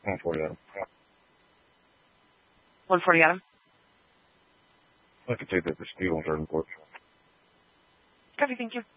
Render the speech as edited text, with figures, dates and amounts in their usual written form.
140 Adam. 140 Adam. I could take that to Steel on Jordan Court. Copy, thank you.